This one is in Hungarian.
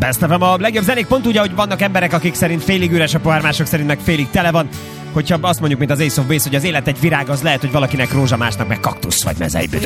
Best FM a legjobb zenék, pont úgy, hogy vannak emberek, akik szerint félig üres a pohár, mások szerint meg félig tele van. Hogyha azt mondjuk, mint az Ace of Base, hogy az élet egy virág, az lehet, hogy valakinek rózsa, másnak meg kaktusz vagy mezei.